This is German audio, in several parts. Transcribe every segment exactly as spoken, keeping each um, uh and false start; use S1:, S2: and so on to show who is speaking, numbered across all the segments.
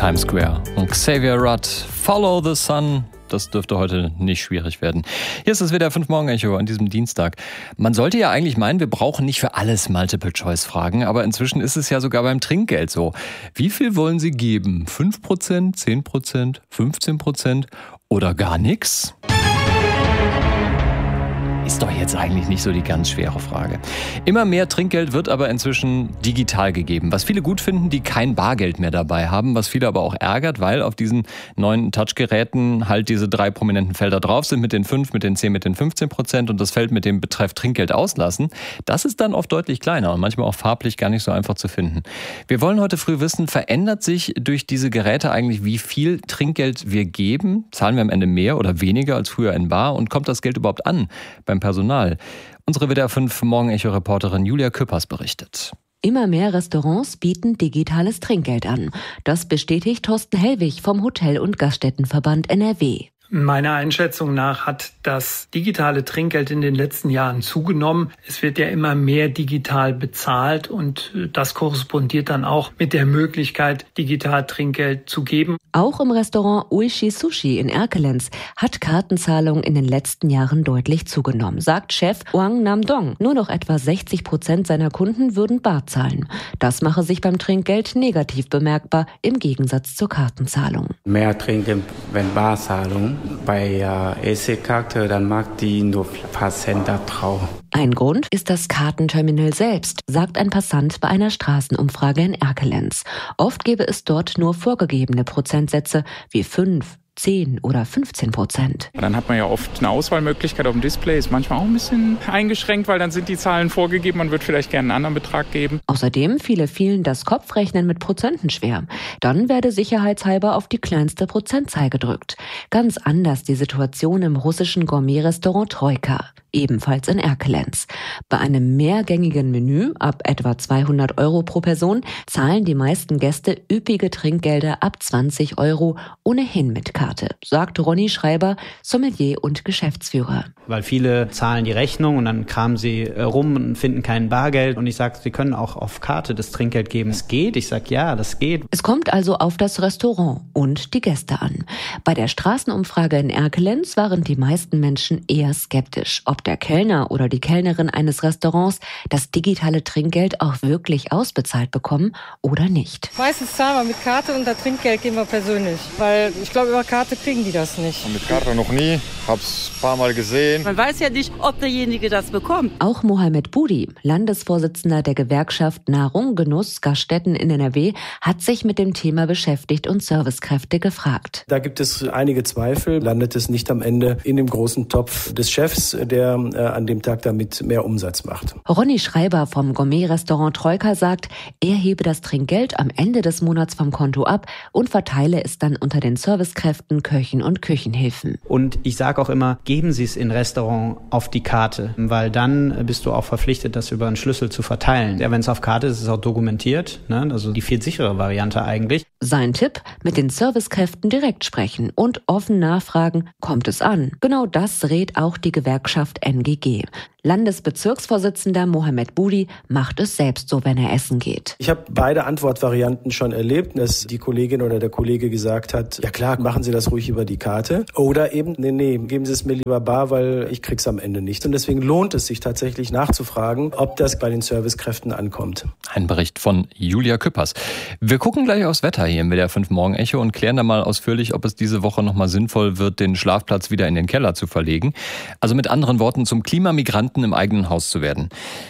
S1: Times Square. Und Xavier Rudd, Follow the Sun. Das dürfte heute nicht schwierig werden. Hier ist das W D R fünf Morgen-Echo an diesem Dienstag. Man sollte ja eigentlich meinen, wir brauchen nicht für alles Multiple-Choice-Fragen, aber inzwischen ist es ja sogar beim Trinkgeld so. Wie viel wollen Sie geben? fünf Prozent, zehn Prozent, fünfzehn Prozent oder gar nichts? Ist doch jetzt eigentlich nicht so die ganz schwere Frage. Immer mehr Trinkgeld wird aber inzwischen digital gegeben. Was viele gut finden, die kein Bargeld mehr dabei haben, was viele aber auch ärgert, weil auf diesen neuen Touchgeräten halt diese drei prominenten Felder drauf sind mit den fünf, mit den zehn, mit den fünfzehn Prozent und das Feld mit dem Betreff Trinkgeld auslassen. Das ist dann oft deutlich kleiner und manchmal auch farblich gar nicht so einfach zu finden. Wir wollen heute früh wissen, verändert sich durch diese Geräte eigentlich, wie viel Trinkgeld wir geben? Zahlen wir am Ende mehr oder weniger als früher in bar? Und kommt das Geld überhaupt an beim Personal? Unsere W D R fünf Morgen-Echo-Reporterin Julia Küppers berichtet.
S2: Immer mehr Restaurants bieten digitales Trinkgeld an. Das bestätigt Thorsten Hellwig vom Hotel- und Gaststättenverband N R W.
S3: Meiner Einschätzung nach hat das digitale Trinkgeld in den letzten Jahren zugenommen. Es wird ja immer mehr digital bezahlt und das korrespondiert dann auch mit der Möglichkeit, digital Trinkgeld zu geben.
S2: Auch im Restaurant Uishi Sushi in Erkelenz hat Kartenzahlung in den letzten Jahren deutlich zugenommen, sagt Chef Wang Namdong. Nur noch etwa sechzig Prozent seiner Kunden würden bar zahlen. Das mache sich beim Trinkgeld negativ bemerkbar, im Gegensatz zur Kartenzahlung.
S4: Mehr trinken, wenn Barzahlung. Bei äh, E C-Karte, dann mag die nur ein paar Cent da drauf.
S2: Ein Grund ist das Kartenterminal selbst, sagt ein Passant bei einer Straßenumfrage in Erkelenz. Oft gäbe es dort nur vorgegebene Prozentsätze wie fünf, zehn oder fünfzehn Prozent.
S5: Dann hat man ja oft eine Auswahlmöglichkeit auf dem Display, ist manchmal auch ein bisschen eingeschränkt, weil dann sind die Zahlen vorgegeben, man wird vielleicht gerne einen anderen Betrag geben.
S2: Außerdem fiele vielen das Kopfrechnen mit Prozenten schwer. Dann werde sicherheitshalber auf die kleinste Prozentzahl gedrückt. Ganz anders die Situation im russischen Gourmet-Restaurant Troika, ebenfalls in Erkelenz. Bei einem mehrgängigen Menü ab etwa zweihundert Euro pro Person zahlen die meisten Gäste üppige Trinkgelder ab zwanzig Euro ohnehin mit Karte, sagt Ronny Schreiber, Sommelier und Geschäftsführer.
S6: Weil viele zahlen die Rechnung und dann kramen sie rum und finden kein Bargeld. Und ich sage, sie können auch auf Karte das Trinkgeld geben. Es geht. Ich sage, ja, das geht.
S2: Es kommt also auf das Restaurant und die Gäste an. Bei der Straßenumfrage in Erkelenz waren die meisten Menschen eher skeptisch, ob der Kellner oder die Kellnerin eines Restaurants das digitale Trinkgeld auch wirklich ausbezahlt bekommen oder nicht.
S7: Meistens zahlen wir mit Karte und das Trinkgeld geben wir persönlich. Weil ich glaube, über Karte kriegen die das nicht.
S8: Mit Karte noch nie. Hab's ein paar Mal gesehen.
S9: Man weiß ja nicht, ob derjenige das bekommt.
S2: Auch Mohamed Budi, Landesvorsitzender der Gewerkschaft Nahrung, Genuss, Gaststätten in N R W, hat sich mit dem Thema beschäftigt und Servicekräfte gefragt.
S10: Da gibt es einige Zweifel. Landet es nicht am Ende in dem großen Topf des Chefs, der äh, an dem Tag damit mehr Umsatz macht?
S2: Ronny Schreiber vom Gourmet-Restaurant Troika sagt, er hebe das Trinkgeld am Ende des Monats vom Konto ab und verteile es dann unter den Servicekräften, Köchen und Küchenhilfen.
S6: Und ich sage auch immer, geben Sie es in Restaurant auf die Karte, weil dann bist du auch verpflichtet, das über einen Schlüssel zu verteilen. Ja, wenn es auf Karte ist, ist es auch dokumentiert, ne? Also die viel sichere Variante eigentlich.
S2: Sein Tipp, mit den Servicekräften direkt sprechen und offen nachfragen, kommt es an? Genau das rät auch die Gewerkschaft N G G. Landesbezirksvorsitzender Mohamed Budi macht es selbst so, wenn er essen geht.
S10: Ich habe beide Antwortvarianten schon erlebt, dass die Kollegin oder der Kollege gesagt hat, ja klar, machen Sie das ruhig über die Karte. Oder eben, nee, nee, geben Sie es mir lieber bar, weil ich krieg's am Ende nicht. Und deswegen lohnt es sich tatsächlich nachzufragen, ob das bei den Servicekräften ankommt.
S1: Ein Bericht von Julia Küppers. Wir gucken gleich aufs Wetter hier im W D R fünf Morgen-Echo und klären dann mal ausführlich, ob es diese Woche nochmal sinnvoll wird, den Schlafplatz wieder in den Keller zu verlegen. Also mit anderen Worten, zum Klimamigranten im eigenen Haus zu werden.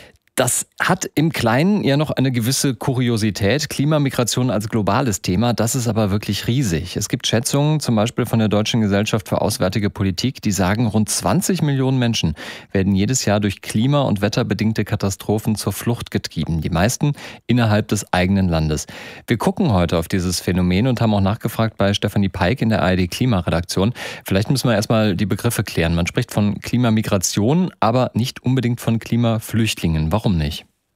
S1: Das hat im Kleinen ja noch eine gewisse Kuriosität. Klimamigration als globales Thema, das ist aber wirklich riesig. Es gibt Schätzungen, zum Beispiel von der Deutschen Gesellschaft für Auswärtige Politik, die sagen, rund zwanzig Millionen Menschen werden jedes Jahr durch klima- und wetterbedingte Katastrophen zur Flucht getrieben. Die meisten innerhalb des eigenen Landes. Wir gucken heute auf dieses Phänomen und haben auch nachgefragt bei Stefanie Peik in der A R D-Klimaredaktion. Vielleicht müssen wir erstmal die Begriffe klären. Man spricht von Klimamigration, aber nicht unbedingt von Klimaflüchtlingen. Warum Warum nicht?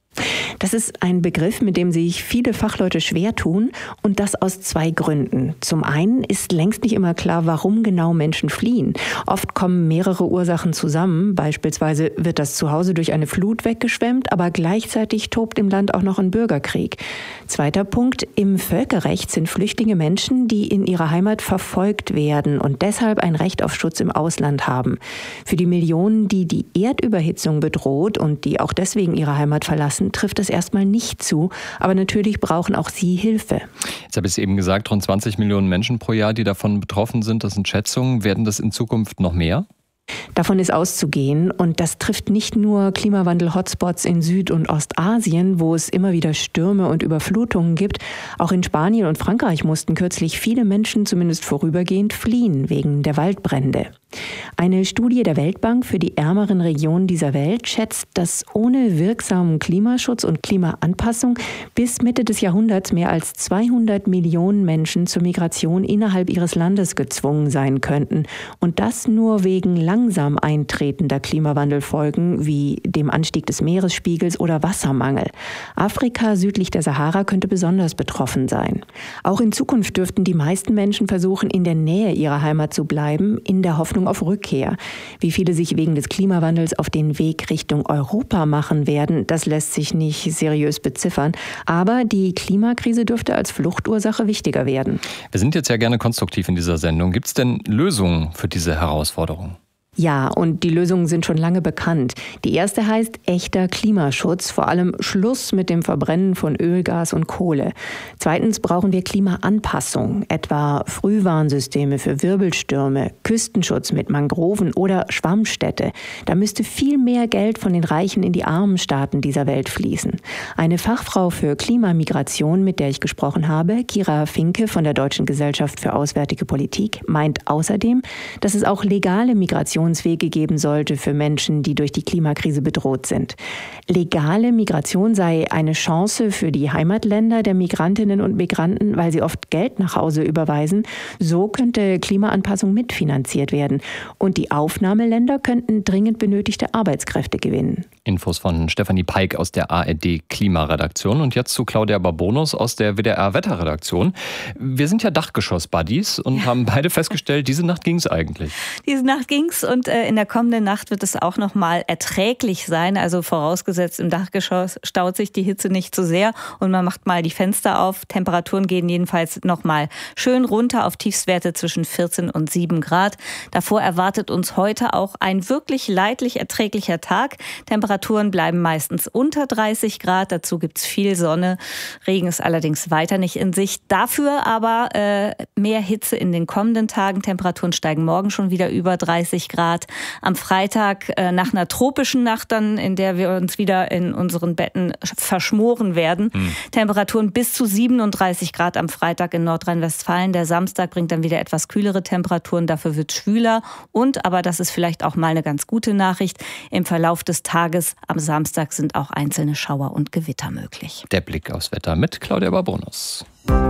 S11: Das ist ein Begriff, mit dem sich viele Fachleute schwer tun, und das aus zwei Gründen. Zum einen ist längst nicht immer klar, warum genau Menschen fliehen. Oft kommen mehrere Ursachen zusammen. Beispielsweise wird das Zuhause durch eine Flut weggeschwemmt, aber gleichzeitig tobt im Land auch noch ein Bürgerkrieg. Zweiter Punkt: Im Völkerrecht sind Flüchtlinge Menschen, die in ihrer Heimat verfolgt werden und deshalb ein Recht auf Schutz im Ausland haben. Für die Millionen, die die Erdüberhitzung bedroht und die auch deswegen ihre Heimat verlassen, trifft es erstmal nicht zu, aber natürlich brauchen auch sie Hilfe.
S1: Jetzt habe ich es eben gesagt, rund zwanzig Millionen Menschen pro Jahr, die davon betroffen sind. Das sind Schätzungen. Werden das in Zukunft noch mehr?
S11: Davon ist auszugehen, und das trifft nicht nur Klimawandel-Hotspots in Süd- und Ostasien, wo es immer wieder Stürme und Überflutungen gibt. Auch in Spanien und Frankreich mussten kürzlich viele Menschen zumindest vorübergehend fliehen wegen der Waldbrände. Eine Studie der Weltbank für die ärmeren Regionen dieser Welt schätzt, dass ohne wirksamen Klimaschutz und Klimaanpassung bis Mitte des Jahrhunderts mehr als zweihundert Millionen Menschen zur Migration innerhalb ihres Landes gezwungen sein könnten. Und das nur wegen langsam eintretender Klimawandelfolgen wie dem Anstieg des Meeresspiegels oder Wassermangel. Afrika südlich der Sahara könnte besonders betroffen sein. Auch in Zukunft dürften die meisten Menschen versuchen, in der Nähe ihrer Heimat zu bleiben, in der Hoffnung auf Rückkehr. Wie viele sich wegen des Klimawandels auf den Weg Richtung Europa machen werden, das lässt sich nicht seriös beziffern. Aber die Klimakrise dürfte als Fluchtursache wichtiger werden.
S1: Wir sind jetzt ja gerne konstruktiv in dieser Sendung. Gibt es denn Lösungen für diese Herausforderung?
S11: Ja, und die Lösungen sind schon lange bekannt. Die erste heißt echter Klimaschutz, vor allem Schluss mit dem Verbrennen von Öl, Gas und Kohle. Zweitens brauchen wir Klimaanpassung, etwa Frühwarnsysteme für Wirbelstürme, Küstenschutz mit Mangroven oder Schwammstädte. Da müsste viel mehr Geld von den reichen in die armen Staaten dieser Welt fließen. Eine Fachfrau für Klimamigration, mit der ich gesprochen habe, Kira Finke von der Deutschen Gesellschaft für Auswärtige Politik, meint außerdem, dass es auch legale Migration Migrationswege geben sollte für Menschen, die durch die Klimakrise bedroht sind. Legale Migration sei eine Chance für die Heimatländer der Migrantinnen und Migranten, weil sie oft Geld nach Hause überweisen. So könnte Klimaanpassung mitfinanziert werden. Und die Aufnahmeländer könnten dringend benötigte Arbeitskräfte gewinnen.
S1: Infos von Stefanie Peik aus der A R D-Klimaredaktion. Und jetzt zu Claudia Barbonus aus der W D R-Wetterredaktion. Wir sind ja Dachgeschoss-Buddies und haben beide festgestellt, diese Nacht ging es eigentlich.
S12: Diese Nacht ging es, und äh, in der kommenden Nacht wird es auch noch mal erträglich sein. Also vorausgesetzt, im Dachgeschoss staut sich die Hitze nicht zu sehr und man macht mal die Fenster auf. Temperaturen gehen jedenfalls noch mal schön runter auf Tiefstwerte zwischen vierzehn und sieben Grad. Davor erwartet uns heute auch ein wirklich leidlich erträglicher Tag. Temperaturen bleiben meistens unter dreißig Grad. Dazu gibt es viel Sonne. Regen ist allerdings weiter nicht in Sicht. Dafür aber äh, mehr Hitze in den kommenden Tagen. Temperaturen steigen morgen schon wieder über dreißig Grad. Am Freitag äh, nach einer tropischen Nacht dann, in der wir uns wieder in unseren Betten verschmoren werden. Hm. Temperaturen bis zu siebenunddreißig Grad am Freitag in Nordrhein-Westfalen. Der Samstag bringt dann wieder etwas kühlere Temperaturen. Dafür wird es schwüler. Und, aber das ist vielleicht auch mal eine ganz gute Nachricht, im Verlauf des Tages am Samstag sind auch einzelne Schauer und Gewitter möglich.
S1: Der Blick aufs Wetter mit Claudia Barbonus.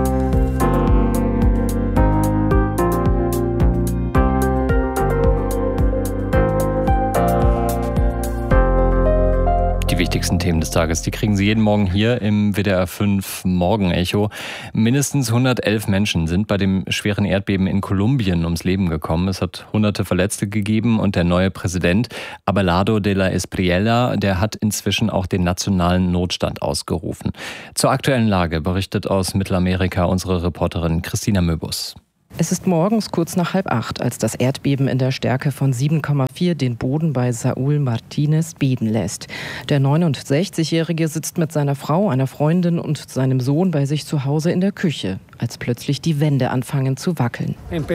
S1: Die wichtigsten Themen des Tages, die kriegen Sie jeden Morgen hier im W D R fünf Morgenecho. Mindestens hundertelf Menschen sind bei dem schweren Erdbeben in Kolumbien ums Leben gekommen. Es hat hunderte Verletzte gegeben und der neue Präsident Abelardo de la Espriella, der hat inzwischen auch den nationalen Notstand ausgerufen. Zur aktuellen Lage berichtet aus Mittelamerika unsere Reporterin Christina Möbus.
S13: Es ist morgens kurz nach halb acht, als das Erdbeben in der Stärke von sieben Komma vier den Boden bei Saúl Martínez beben lässt. Der neunundsechzigjährige sitzt mit seiner Frau, einer Freundin und seinem Sohn bei sich zu Hause in der Küche, als plötzlich die Wände anfangen zu wackeln.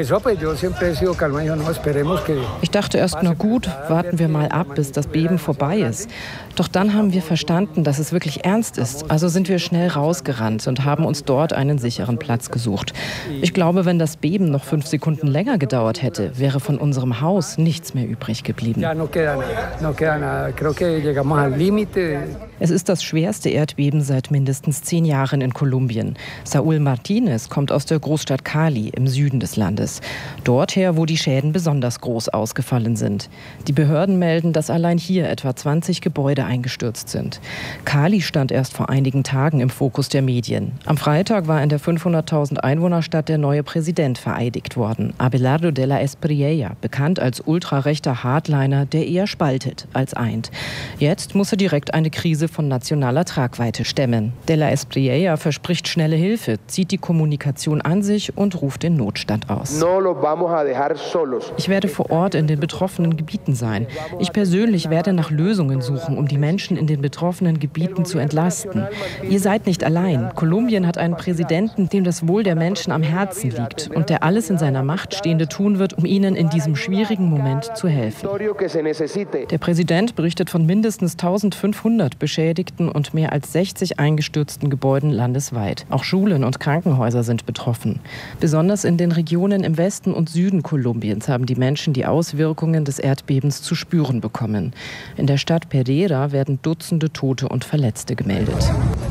S13: Ich dachte erst, na gut, warten wir mal ab, bis das Beben vorbei ist. Doch dann haben wir verstanden, dass es wirklich ernst ist. Also sind wir schnell rausgerannt und haben uns dort einen sicheren Platz gesucht. Ich glaube, wenn das Beben noch fünf Sekunden länger gedauert hätte, wäre von unserem Haus nichts mehr übrig geblieben. Es ist das schwerste Erdbeben seit mindestens zehn Jahren in Kolumbien. Saúl Martínez kommt aus der Großstadt Cali im Süden des Landes. Dorther, wo die Schäden besonders groß ausgefallen sind. Die Behörden melden, dass allein hier etwa zwanzig Gebäude eingestürzt sind. Cali stand erst vor einigen Tagen im Fokus der Medien. Am Freitag war in der fünfhunderttausend Einwohnerstadt der neue Präsident vereidigt worden. Abelardo de la Espriella, bekannt als ultrarechter Hardliner, der eher spaltet als eint. Jetzt muss er direkt eine Krise von nationaler Tragweite stemmen. De la Espriella verspricht schnelle Hilfe, zieht die Kommunikation an sich und ruft den Notstand aus. Ich werde vor Ort in den betroffenen Gebieten sein. Ich persönlich werde nach Lösungen suchen, um die Menschen in den betroffenen Gebieten zu entlasten. Ihr seid nicht allein. Kolumbien hat einen Präsidenten, dem das Wohl der Menschen am Herzen liegt und der alles in seiner Macht Stehende tun wird, um ihnen in diesem schwierigen Moment zu helfen. Der Präsident berichtet von mindestens eintausendfünfhundert beschädigten und mehr als sechzig eingestürzten Gebäuden landesweit. Auch Schulen und Krankenhäuser sind betroffen. Besonders in den Regionen im Westen und Süden Kolumbiens haben die Menschen die Auswirkungen des Erdbebens zu spüren bekommen. In der Stadt Pereira werden Dutzende Tote und Verletzte gemeldet.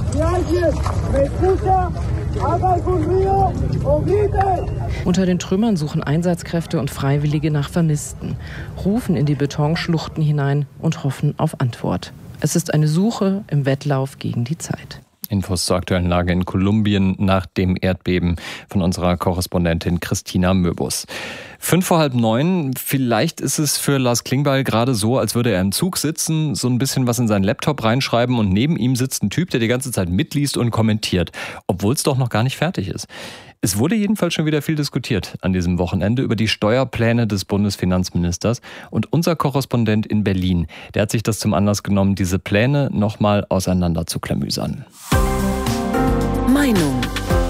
S13: Unter den Trümmern suchen Einsatzkräfte und Freiwillige nach Vermissten, rufen in die Betonschluchten hinein und hoffen auf Antwort. Es ist eine Suche im Wettlauf gegen die Zeit.
S1: Infos zur aktuellen Lage in Kolumbien nach dem Erdbeben von unserer Korrespondentin Christina Möbus. Fünf vor halb neun, vielleicht ist es für Lars Klingbeil gerade so, als würde er im Zug sitzen, so ein bisschen was in seinen Laptop reinschreiben und neben ihm sitzt ein Typ, der die ganze Zeit mitliest und kommentiert, obwohl es doch noch gar nicht fertig ist. Es wurde jedenfalls schon wieder viel diskutiert an diesem Wochenende über die Steuerpläne des Bundesfinanzministers und unser Korrespondent in Berlin, der hat sich das zum Anlass genommen, diese Pläne nochmal auseinander zu klamüsern.
S14: Meinung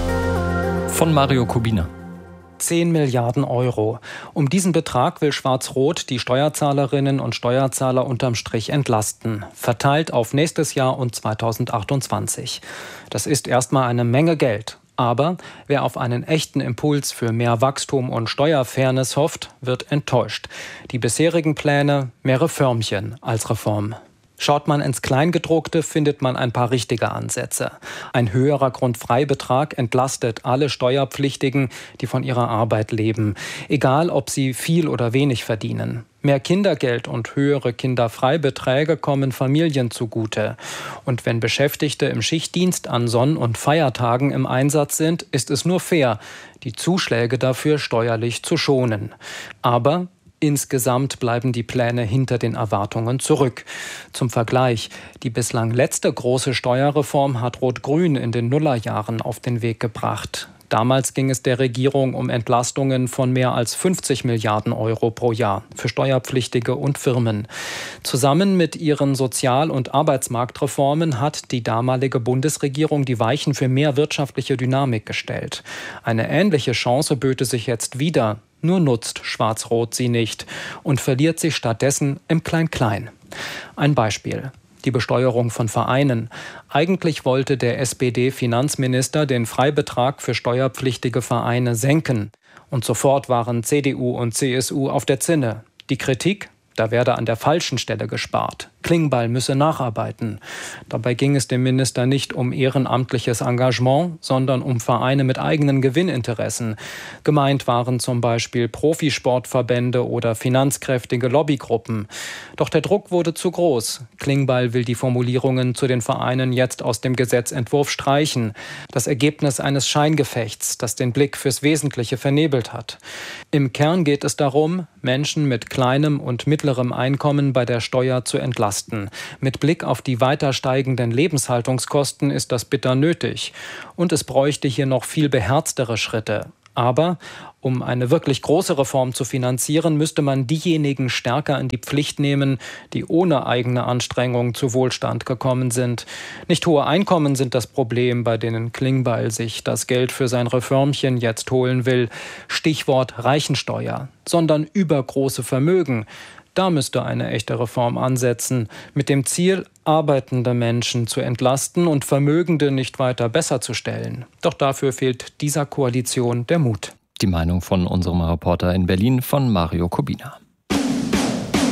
S1: von Mario Kubina.
S15: zehn Milliarden Euro. Um diesen Betrag will Schwarz-Rot die Steuerzahlerinnen und Steuerzahler unterm Strich entlasten, verteilt auf nächstes Jahr und zweitausendachtundzwanzig. Das ist erstmal eine Menge Geld. Aber wer auf einen echten Impuls für mehr Wachstum und Steuerfairness hofft, wird enttäuscht. Die bisherigen Pläne mehr Reformchen als Reform. Schaut man ins Kleingedruckte, findet man ein paar richtige Ansätze. Ein höherer Grundfreibetrag entlastet alle Steuerpflichtigen, die von ihrer Arbeit leben, egal ob sie viel oder wenig verdienen. Mehr Kindergeld und höhere Kinderfreibeträge kommen Familien zugute. Und wenn Beschäftigte im Schichtdienst an Sonn- und Feiertagen im Einsatz sind, ist es nur fair, die Zuschläge dafür steuerlich zu schonen. Aber insgesamt bleiben die Pläne hinter den Erwartungen zurück. Zum Vergleich, die bislang letzte große Steuerreform hat Rot-Grün in den Nullerjahren auf den Weg gebracht. Damals ging es der Regierung um Entlastungen von mehr als fünfzig Milliarden Euro pro Jahr für Steuerpflichtige und Firmen. Zusammen mit ihren Sozial- und Arbeitsmarktreformen hat die damalige Bundesregierung die Weichen für mehr wirtschaftliche Dynamik gestellt. Eine ähnliche Chance böte sich jetzt wieder. Nur nutzt Schwarz-Rot sie nicht und verliert sich stattdessen im Klein-Klein. Ein Beispiel. Die Besteuerung von Vereinen. Eigentlich wollte der S P D-Finanzminister den Freibetrag für steuerpflichtige Vereine senken. Und sofort waren C D U und C S U auf der Zinne. Die Kritik? Da werde an der falschen Stelle gespart. Klingbeil müsse nacharbeiten. Dabei ging es dem Minister nicht um ehrenamtliches Engagement, sondern um Vereine mit eigenen Gewinninteressen. Gemeint waren zum Beispiel Profisportverbände oder finanzkräftige Lobbygruppen. Doch der Druck wurde zu groß. Klingbeil will die Formulierungen zu den Vereinen jetzt aus dem Gesetzentwurf streichen. Das Ergebnis eines Scheingefechts, das den Blick fürs Wesentliche vernebelt hat. Im Kern geht es darum, Menschen mit kleinem und mittlerem Einkommen bei der Steuer zu entlasten. Mit Blick auf die weiter steigenden Lebenshaltungskosten ist das bitter nötig. Und es bräuchte hier noch viel beherztere Schritte. Aber um eine wirklich große Reform zu finanzieren, müsste man diejenigen stärker in die Pflicht nehmen, die ohne eigene Anstrengung zu Wohlstand gekommen sind. Nicht hohe Einkommen sind das Problem, bei denen Klingbeil sich das Geld für sein Reformchen jetzt holen will. Stichwort Reichensteuer, sondern übergroße Vermögen. Da müsste eine echte Reform ansetzen, mit dem Ziel, arbeitende Menschen zu entlasten und Vermögende nicht weiter besser zu stellen. Doch dafür fehlt dieser Koalition der Mut.
S1: Die Meinung von unserem Reporter in Berlin, von Mario Kubina.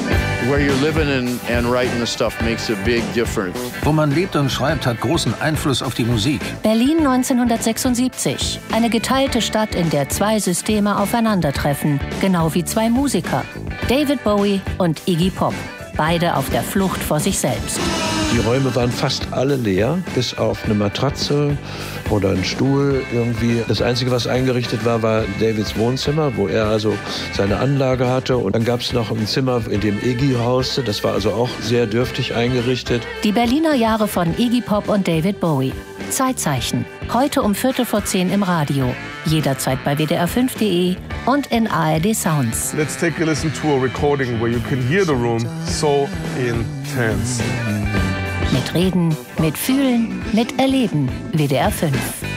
S14: Where you're living and, and writing the stuff makes a big difference.
S16: Wo man lebt und schreibt, hat großen Einfluss auf die Musik.
S17: Berlin neunzehnhundertsechsundsiebzig. Eine geteilte Stadt, in der zwei Systeme aufeinandertreffen. Genau wie zwei Musiker. David Bowie und Iggy Pop. Beide auf der Flucht vor sich selbst.
S18: Die Räume waren fast alle leer, bis auf eine Matratze oder ein Stuhl irgendwie. Das Einzige, was eingerichtet war, war Davids Wohnzimmer, wo er also seine Anlage hatte. Und dann gab es noch ein Zimmer, in dem Iggy hauste. Das war also auch sehr dürftig eingerichtet.
S17: Die Berliner Jahre von Iggy Pop und David Bowie. Zeitzeichen. Heute um Viertel vor zehn im Radio. Jederzeit bei w d r fünf punkt d e und in A R D Sounds.
S19: Let's take a listen to a recording where you can hear the room so intense.
S17: Mit Reden, mit Fühlen, mit Erleben. W D R fünf.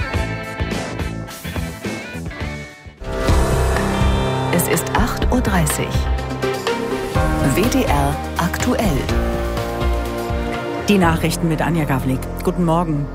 S2: Es ist acht Uhr dreißig. W D R aktuell.
S20: Die Nachrichten mit Anja Gawlik. Guten Morgen.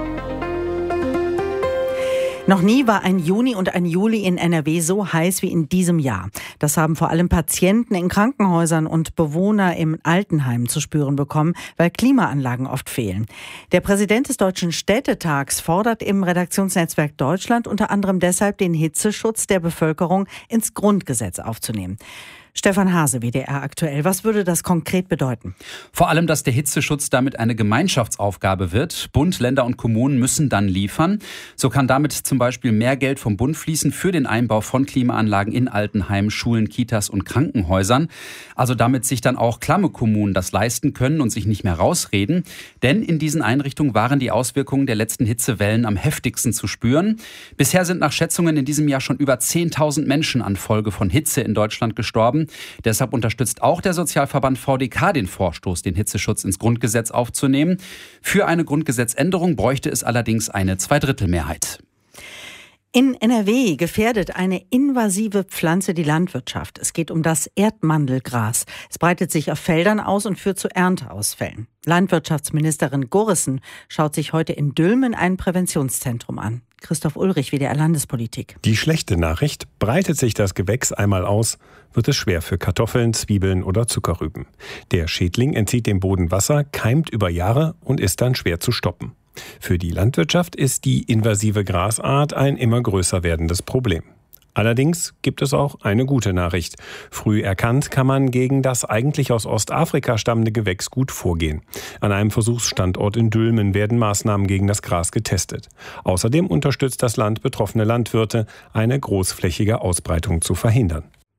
S20: Noch nie war ein Juni und ein Juli in N R W so heiß wie in diesem Jahr. Das haben vor allem Patienten in Krankenhäusern und Bewohner im Altenheim zu spüren bekommen, weil Klimaanlagen oft fehlen. Der Präsident des Deutschen Städtetags fordert im Redaktionsnetzwerk Deutschland unter anderem deshalb, den Hitzeschutz der Bevölkerung ins Grundgesetz aufzunehmen. Stefan Hase, W D R aktuell. Was würde das konkret bedeuten?
S21: Vor allem, dass der Hitzeschutz damit eine Gemeinschaftsaufgabe wird. Bund, Länder und Kommunen müssen dann liefern. So kann damit zum Beispiel mehr Geld vom Bund fließen für den Einbau von Klimaanlagen in Altenheimen, Schulen, Kitas und Krankenhäusern. Also damit sich dann auch klamme Kommunen das leisten können und sich nicht mehr rausreden. Denn in diesen Einrichtungen waren die Auswirkungen der letzten Hitzewellen am heftigsten zu spüren. Bisher sind nach Schätzungen in diesem Jahr schon über zehntausend Menschen an Folge von Hitze in Deutschland gestorben. Deshalb unterstützt auch der Sozialverband V D K den Vorstoß, den Hitzeschutz ins Grundgesetz aufzunehmen. Für eine Grundgesetzänderung bräuchte es allerdings eine Zweidrittelmehrheit.
S20: In N R W gefährdet eine invasive Pflanze die Landwirtschaft. Es geht um das Erdmandelgras. Es breitet sich auf Feldern aus und führt zu Ernteausfällen. Landwirtschaftsministerin Gorissen schaut sich heute in Dülmen ein Präventionszentrum an. Christoph Ulrich, W D R Landespolitik.
S22: Die schlechte Nachricht: Breitet sich das Gewächs einmal aus, wird es schwer für Kartoffeln, Zwiebeln oder Zuckerrüben. Der Schädling entzieht dem Boden Wasser, keimt über Jahre und ist dann schwer zu stoppen. Für die Landwirtschaft ist die invasive Grasart ein immer größer werdendes Problem. Allerdings gibt es auch eine gute Nachricht. Früh erkannt kann man gegen das eigentlich aus Ostafrika stammende Gewächs gut vorgehen. An einem Versuchsstandort in Dülmen werden Maßnahmen gegen das Gras getestet. Außerdem unterstützt das Land betroffene Landwirte, eine großflächige Ausbreitung zu verhindern.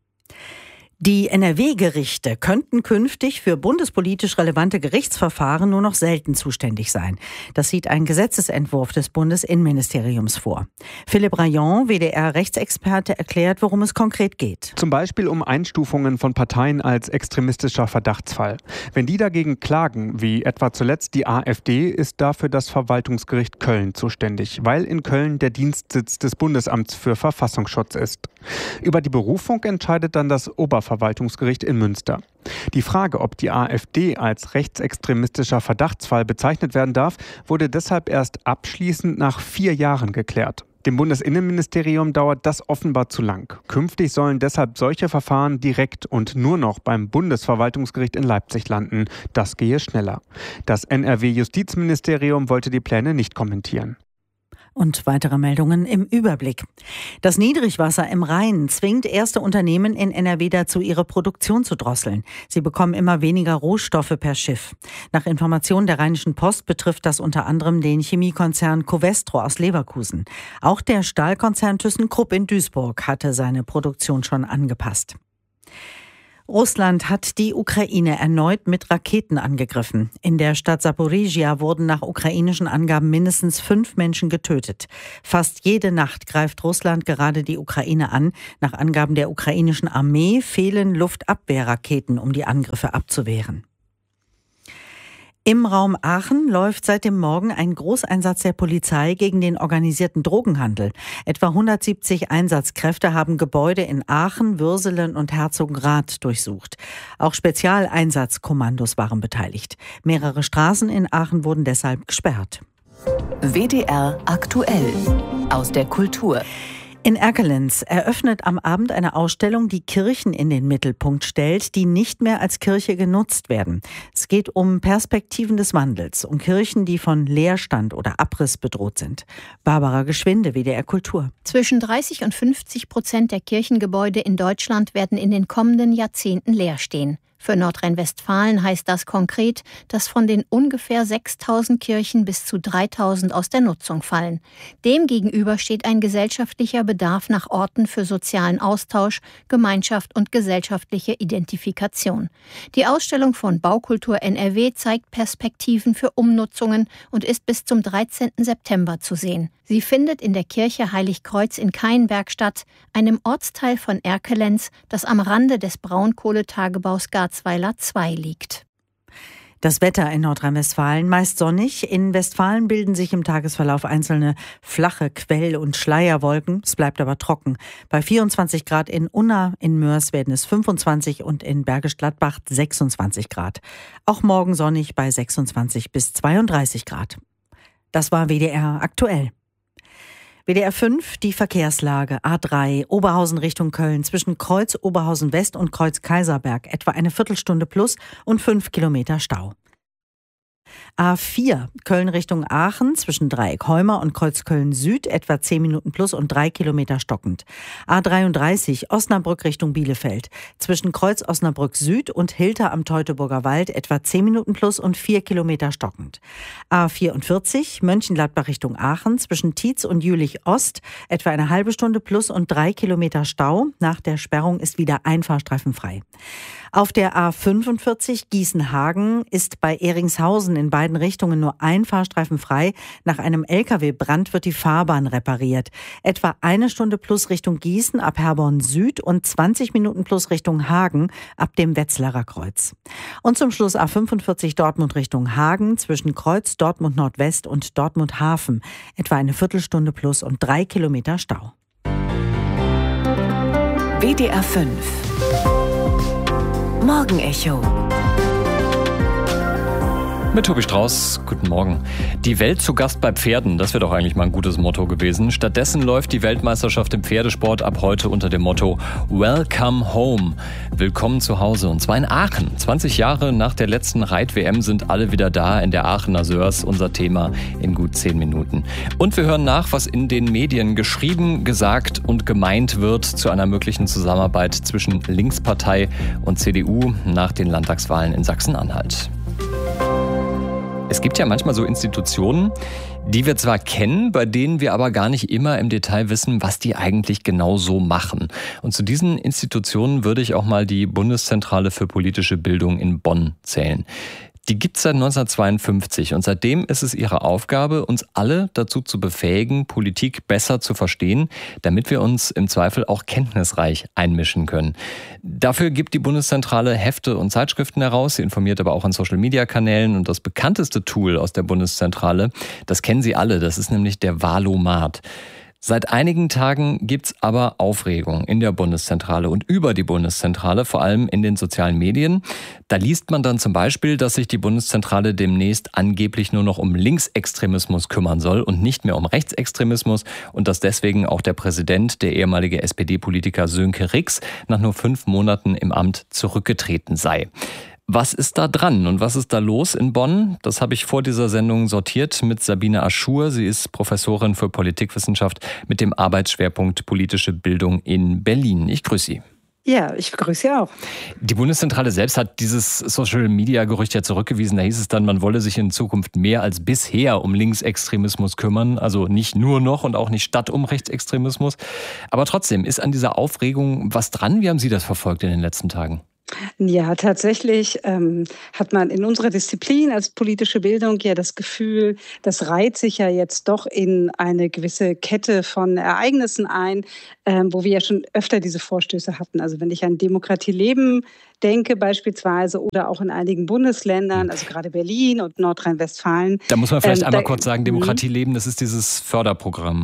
S20: Die N R W-Gerichte könnten künftig für bundespolitisch relevante Gerichtsverfahren nur noch selten zuständig sein. Das sieht ein Gesetzesentwurf des Bundesinnenministeriums vor. Philipp Rayon, W D R-Rechtsexperte, erklärt, worum es konkret geht.
S23: Zum Beispiel um Einstufungen von Parteien als extremistischer Verdachtsfall. Wenn die dagegen klagen, wie etwa zuletzt die AfD, ist dafür das Verwaltungsgericht Köln zuständig, weil in Köln der Dienstsitz des Bundesamts für Verfassungsschutz ist. Über die Berufung entscheidet dann das Oberverwaltungsgericht Verwaltungsgericht in Münster. Die Frage, ob die AfD als rechtsextremistischer Verdachtsfall bezeichnet werden darf, wurde deshalb erst abschließend nach vier Jahren geklärt. Dem Bundesinnenministerium dauert das offenbar zu lang. Künftig sollen deshalb solche Verfahren direkt und nur noch beim Bundesverwaltungsgericht in Leipzig landen. Das gehe schneller. Das N R W-Justizministerium wollte die Pläne nicht kommentieren.
S20: Und weitere Meldungen im Überblick. Das Niedrigwasser im Rhein zwingt erste Unternehmen in N R W dazu, ihre Produktion zu drosseln. Sie bekommen immer weniger Rohstoffe per Schiff. Nach Informationen der Rheinischen Post betrifft das unter anderem den Chemiekonzern Covestro aus Leverkusen. Auch der Stahlkonzern ThyssenKrupp in Duisburg hatte seine Produktion schon angepasst. Russland hat die Ukraine erneut mit Raketen angegriffen. In der Stadt Saporizhia wurden nach ukrainischen Angaben mindestens fünf Menschen getötet. Fast jede Nacht greift Russland gerade die Ukraine an. Nach Angaben der ukrainischen Armee fehlen Luftabwehrraketen, um die Angriffe abzuwehren. Im Raum Aachen läuft seit dem Morgen ein Großeinsatz der Polizei gegen den organisierten Drogenhandel. Etwa hundertsiebzig Einsatzkräfte haben Gebäude in Aachen, Würselen und Herzogenrath durchsucht. Auch Spezialeinsatzkommandos waren beteiligt. Mehrere Straßen in Aachen wurden deshalb gesperrt.
S2: W D R aktuell aus der Kultur.
S20: In Erkelenz eröffnet am Abend eine Ausstellung, die Kirchen in den Mittelpunkt stellt, die nicht mehr als Kirche genutzt werden. Es geht um Perspektiven des Wandels, um Kirchen, die von Leerstand oder Abriss bedroht sind. Barbara Geschwinde, W D R Kultur.
S3: Zwischen dreißig und fünfzig Prozent der Kirchengebäude in Deutschland werden in den kommenden Jahrzehnten leer stehen. Für Nordrhein-Westfalen heißt das konkret, dass von den ungefähr sechstausend Kirchen bis zu dreitausend aus der Nutzung fallen. Demgegenüber steht ein gesellschaftlicher Bedarf nach Orten für sozialen Austausch, Gemeinschaft und gesellschaftliche Identifikation. Die Ausstellung von Baukultur N R W zeigt Perspektiven für Umnutzungen und ist bis zum dreizehnten September zu sehen. Sie findet in der Kirche Heiligkreuz in Kainberg statt, einem Ortsteil von Erkelenz, das am Rande des Braunkohletagebaus Garzweiler zwei liegt.
S20: Das Wetter in Nordrhein-Westfalen meist sonnig. In Westfalen bilden sich im Tagesverlauf einzelne flache Quell- und Schleierwolken. Es bleibt aber trocken. Bei vierundzwanzig Grad in Unna, in Mörs werden es fünfundzwanzig und in Bergisch Gladbach sechsundzwanzig Grad. Auch morgen sonnig bei sechsundzwanzig bis zweiunddreißig Grad. Das war W D R aktuell. W D R fünf, die Verkehrslage. A drei, Oberhausen Richtung Köln, zwischen Kreuz Oberhausen West und Kreuz Kaiserberg. Etwa eine Viertelstunde plus und fünf Kilometer Stau. A vier, Köln Richtung Aachen, zwischen Dreieck Heumer und Kreuz Köln Süd, etwa zehn Minuten plus und drei Kilometer stockend. A dreiunddreißig, Osnabrück Richtung Bielefeld, zwischen Kreuz Osnabrück Süd und Hilter am Teutoburger Wald, etwa zehn Minuten plus und vier Kilometer stockend. A vierundvierzig, Mönchengladbach Richtung Aachen, zwischen Tietz und Jülich Ost, etwa eine halbe Stunde plus und drei Kilometer Stau. Nach der Sperrung ist wieder ein Fahrstreifen frei. Auf der A fünfundvierzig Gießen-Hagen ist bei Ehringshausen in beiden Richtungen nur ein Fahrstreifen frei. Nach einem L K W-Brand wird die Fahrbahn repariert. Etwa eine Stunde plus Richtung Gießen ab Herborn Süd und zwanzig Minuten plus Richtung Hagen ab dem Wetzlarer Kreuz. Und zum Schluss A fünfundvierzig Dortmund Richtung Hagen, zwischen Kreuz Dortmund Nordwest und Dortmund Hafen. Etwa eine Viertelstunde plus und drei Kilometer Stau.
S2: W D R fünf Morgenecho.
S1: Mit Tobi Strauß, guten Morgen. Die Welt zu Gast bei Pferden, das wäre doch eigentlich mal ein gutes Motto gewesen. Stattdessen läuft die Weltmeisterschaft im Pferdesport ab heute unter dem Motto Welcome Home. Willkommen zu Hause. Und zwar in Aachen. zwanzig Jahre nach der letzten Reit-W M sind alle wieder da in der Aachener Sörs. Unser Thema in gut zehn Minuten. Und wir hören nach, was in den Medien geschrieben, gesagt und gemeint wird zu einer möglichen Zusammenarbeit zwischen Linkspartei und C D U nach den Landtagswahlen in Sachsen-Anhalt. Es gibt ja manchmal so Institutionen, die wir zwar kennen, bei denen wir aber gar nicht immer im Detail wissen, was die eigentlich genau so machen. Und zu diesen Institutionen würde ich auch mal die Bundeszentrale für politische Bildung in Bonn zählen. Die gibt es seit neunzehnhundertzweiundfünfzig und seitdem ist es ihre Aufgabe, uns alle dazu zu befähigen, Politik besser zu verstehen, damit wir uns im Zweifel auch kenntnisreich einmischen können. Dafür gibt die Bundeszentrale Hefte und Zeitschriften heraus, sie informiert aber auch in Social-Media-Kanälen und das bekannteste Tool aus der Bundeszentrale, das kennen Sie alle, das ist nämlich der Valomat. Seit einigen Tagen gibt's aber Aufregung in der Bundeszentrale und über die Bundeszentrale, vor allem in den sozialen Medien. Da liest man dann zum Beispiel, dass sich die Bundeszentrale demnächst angeblich nur noch um Linksextremismus kümmern soll und nicht mehr um Rechtsextremismus und dass deswegen auch der Präsident, der ehemalige S P D-Politiker Sönke Rix, nach nur fünf Monaten im Amt zurückgetreten sei. Was ist da dran und was ist da los in Bonn? Das habe ich vor dieser Sendung sortiert mit Sabine Aschur. Sie ist Professorin für Politikwissenschaft mit dem Arbeitsschwerpunkt politische Bildung in Berlin. Ich grüße Sie.
S4: Ja, ich begrüße Sie auch.
S1: Die Bundeszentrale selbst hat dieses Social-Media-Gerücht ja zurückgewiesen. Da hieß es dann, man wolle sich in Zukunft mehr als bisher um Linksextremismus kümmern. Also nicht nur noch und auch nicht statt um Rechtsextremismus. Aber trotzdem, ist an dieser Aufregung was dran? Wie haben Sie das verfolgt in den letzten Tagen?
S4: Ja, tatsächlich ähm, hat man in unserer Disziplin als politische Bildung ja das Gefühl, das reiht sich ja jetzt doch in eine gewisse Kette von Ereignissen ein, ähm, wo wir ja schon öfter diese Vorstöße hatten. Also wenn ich an Demokratie leben denke beispielsweise oder auch in einigen Bundesländern, also gerade Berlin und Nordrhein-Westfalen.
S1: Da muss man vielleicht
S4: ähm,
S1: einmal
S4: da,
S1: kurz sagen, Demokratie leben, das ist dieses Förderprogramm.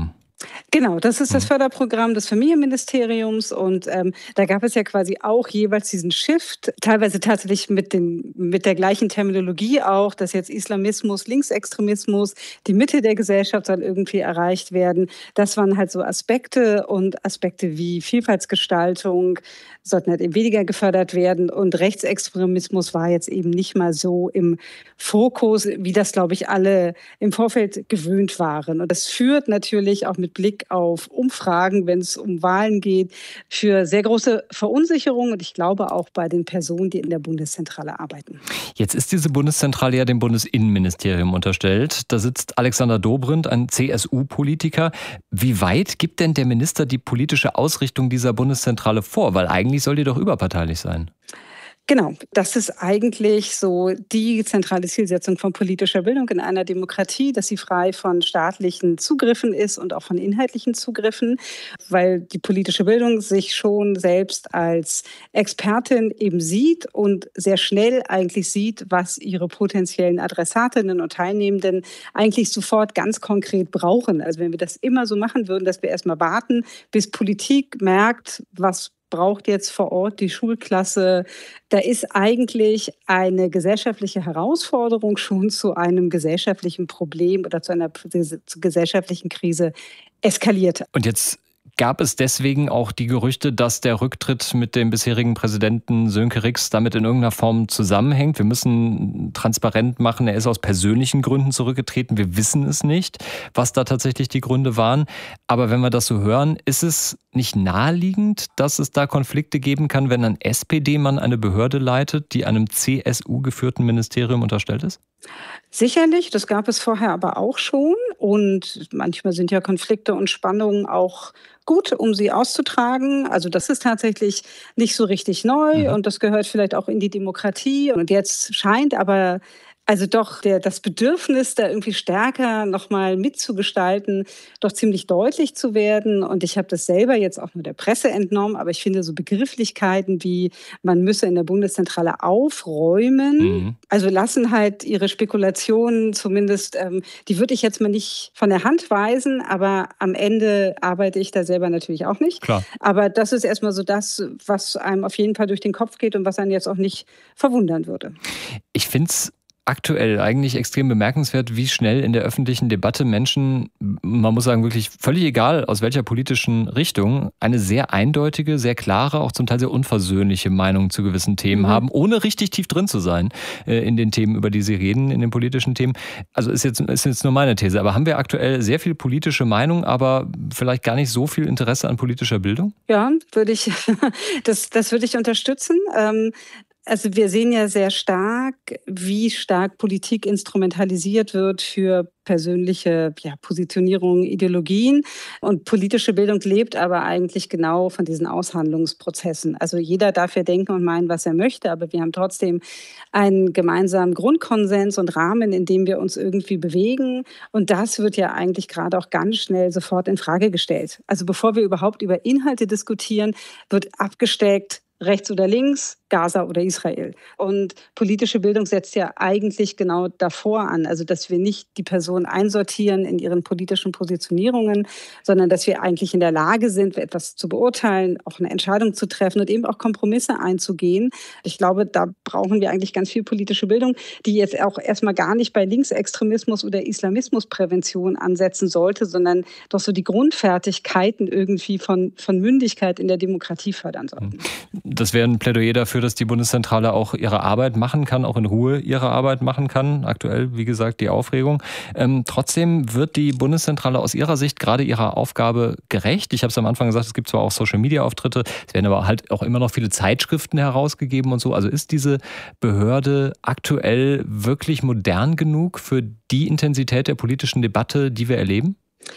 S4: Genau, das ist das Förderprogramm des Familienministeriums und ähm, da gab es ja quasi auch jeweils diesen Shift, teilweise tatsächlich mit, den, mit der gleichen Terminologie auch, dass jetzt Islamismus, Linksextremismus, die Mitte der Gesellschaft soll irgendwie erreicht werden. Das waren halt so Aspekte und Aspekte wie Vielfaltsgestaltung sollten halt eben weniger gefördert werden und Rechtsextremismus war jetzt eben nicht mal so im Fokus, wie das, glaube ich, alle im Vorfeld gewöhnt waren. Und das führt natürlich auch mit Blick auf Umfragen, wenn es um Wahlen geht, für sehr große Verunsicherung und ich glaube auch bei den Personen, die in der Bundeszentrale arbeiten.
S1: Jetzt ist diese Bundeszentrale ja dem Bundesinnenministerium unterstellt. Da sitzt Alexander Dobrindt, ein C S U-Politiker. Wie weit gibt denn der Minister die politische Ausrichtung dieser Bundeszentrale vor? Weil eigentlich soll die doch überparteilich sein.
S4: Genau, das ist eigentlich so die zentrale Zielsetzung von politischer Bildung in einer Demokratie, dass sie frei von staatlichen Zugriffen ist und auch von inhaltlichen Zugriffen, weil die politische Bildung sich schon selbst als Expertin eben sieht und sehr schnell eigentlich sieht, was ihre potenziellen Adressatinnen und Teilnehmenden eigentlich sofort ganz konkret brauchen. Also wenn wir das immer so machen würden, dass wir erstmal warten, bis Politik merkt, was braucht jetzt vor Ort die Schulklasse. Da ist eigentlich eine gesellschaftliche Herausforderung schon zu einem gesellschaftlichen Problem oder zu einer zu gesellschaftlichen Krise eskaliert.
S1: Und jetzt gab es deswegen auch die Gerüchte, dass der Rücktritt mit dem bisherigen Präsidenten Sönke Rix damit in irgendeiner Form zusammenhängt. Wir müssen transparent machen, er ist aus persönlichen Gründen zurückgetreten. Wir wissen es nicht, was da tatsächlich die Gründe waren. Aber wenn wir das so hören, ist es nicht naheliegend, dass es da Konflikte geben kann, wenn ein S P D-Mann eine Behörde leitet, die einem C S U-geführten Ministerium unterstellt ist?
S4: Sicherlich, das gab es vorher aber auch schon. Und manchmal sind ja Konflikte und Spannungen auch gut, um sie auszutragen. Also das ist tatsächlich nicht so richtig neu mhm. und das gehört vielleicht auch in die Demokratie. Und jetzt scheint aber also doch der, das Bedürfnis, da irgendwie stärker nochmal mitzugestalten, doch ziemlich deutlich zu werden. Und ich habe das selber jetzt auch nur der Presse entnommen, aber ich finde so Begrifflichkeiten wie, man müsse in der Bundeszentrale aufräumen, mhm. also lassen halt ihre Spekulationen zumindest, ähm, die würde ich jetzt mal nicht von der Hand weisen, aber am Ende arbeite ich da selber natürlich auch nicht.
S1: Klar.
S4: Aber das ist erstmal so das, was einem auf jeden Fall durch den Kopf geht und was einen jetzt auch nicht verwundern würde.
S1: Ich finde es aktuell eigentlich extrem bemerkenswert, wie schnell in der öffentlichen Debatte Menschen, man muss sagen wirklich völlig egal aus welcher politischen Richtung, eine sehr eindeutige, sehr klare, auch zum Teil sehr unversöhnliche Meinung zu gewissen Themen mhm. haben, ohne richtig tief drin zu sein äh, in den Themen, über die sie reden, in den politischen Themen. Also ist jetzt, ist jetzt nur meine These. Aber haben wir aktuell sehr viel politische Meinung, aber vielleicht gar nicht so viel Interesse an politischer Bildung?
S4: Ja, würde ich, das, das würde ich unterstützen. Ähm, Also wir sehen ja sehr stark, wie stark Politik instrumentalisiert wird für persönliche ja, Positionierungen, Ideologien. Und politische Bildung lebt aber eigentlich genau von diesen Aushandlungsprozessen. Also jeder darf ja denken und meinen, was er möchte, aber wir haben trotzdem einen gemeinsamen Grundkonsens und Rahmen, in dem wir uns irgendwie bewegen. Und das wird ja eigentlich gerade auch ganz schnell sofort in Frage gestellt. Also bevor wir überhaupt über Inhalte diskutieren, wird abgesteckt, rechts oder links, Gaza oder Israel. Und politische Bildung setzt ja eigentlich genau davor an, also dass wir nicht die Person einsortieren in ihren politischen Positionierungen, sondern dass wir eigentlich in der Lage sind, etwas zu beurteilen, auch eine Entscheidung zu treffen und eben auch Kompromisse einzugehen. Ich glaube, da brauchen wir eigentlich ganz viel politische Bildung, die jetzt auch erstmal gar nicht bei Linksextremismus oder Islamismusprävention ansetzen sollte, sondern doch so die Grundfertigkeiten irgendwie von, von Mündigkeit in der Demokratie fördern sollten.
S1: Das wäre ein Plädoyer dafür, dass die Bundeszentrale auch ihre Arbeit machen kann, auch in Ruhe ihre Arbeit machen kann. Aktuell, wie gesagt, die Aufregung. Ähm, trotzdem wird die Bundeszentrale aus ihrer Sicht gerade ihrer Aufgabe gerecht. Ich habe es am Anfang gesagt, es gibt zwar auch Social-Media-Auftritte, es werden aber halt auch immer noch viele Zeitschriften herausgegeben und so. Also ist diese Behörde aktuell wirklich modern genug für die Intensität der politischen Debatte, die wir erleben?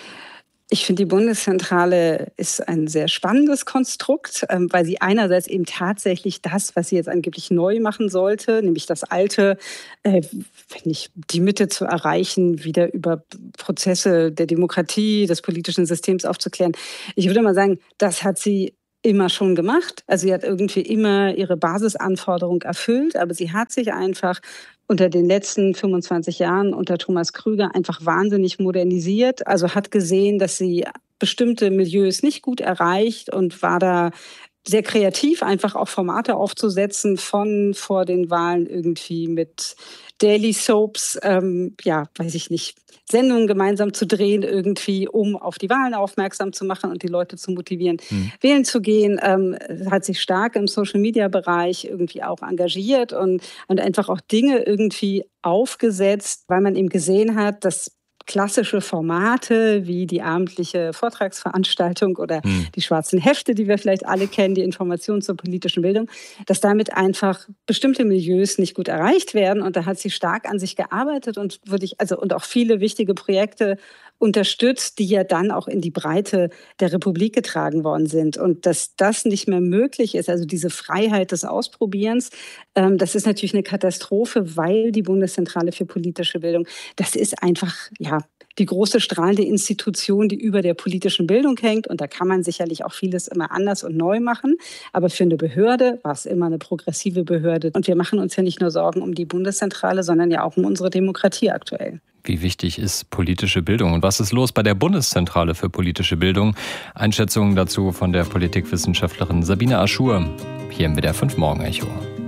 S4: Ich finde, die Bundeszentrale ist ein sehr spannendes Konstrukt, weil sie einerseits eben tatsächlich das, was sie jetzt angeblich neu machen sollte, nämlich das Alte, wenn nicht die Mitte zu erreichen, wieder über Prozesse der Demokratie, des politischen Systems aufzuklären. Ich würde mal sagen, das hat sie immer schon gemacht. Also sie hat irgendwie immer ihre Basisanforderung erfüllt, aber sie hat sich einfach unter den letzten fünfundzwanzig Jahren unter Thomas Krüger einfach wahnsinnig modernisiert. Also hat gesehen, dass sie bestimmte Milieus nicht gut erreicht und war da sehr kreativ, einfach auch Formate aufzusetzen von vor den Wahlen irgendwie mit Daily Soaps, ähm, ja, weiß ich nicht, Sendungen gemeinsam zu drehen irgendwie, um auf die Wahlen aufmerksam zu machen und die Leute zu motivieren, mhm. wählen zu gehen. Ähm, hat sich stark im Social-Media-Bereich irgendwie auch engagiert und, und einfach auch Dinge irgendwie aufgesetzt, weil man eben gesehen hat, dass klassische Formate wie die abendliche Vortragsveranstaltung oder hm. die schwarzen Hefte, die wir vielleicht alle kennen, die Informationen zur politischen Bildung, dass damit einfach bestimmte Milieus nicht gut erreicht werden. Und da hat sie stark an sich gearbeitet und würde ich, also und auch viele wichtige Projekte unterstützt, die ja dann auch in die Breite der Republik getragen worden sind. Und dass das nicht mehr möglich ist, also diese Freiheit des Ausprobierens, ähm, das ist natürlich eine Katastrophe, weil die Bundeszentrale für politische Bildung, das ist einfach, ja, die große strahlende Institution, die über der politischen Bildung hängt. Und da kann man sicherlich auch vieles immer anders und neu machen. Aber für eine Behörde war es immer eine progressive Behörde. Und wir machen uns ja nicht nur Sorgen um die Bundeszentrale, sondern ja auch um unsere Demokratie aktuell.
S1: Wie wichtig ist politische Bildung und was ist los bei der Bundeszentrale für politische Bildung? Einschätzungen dazu von der Politikwissenschaftlerin Sabine Aschur hier im W D R fünf Morgen Echo.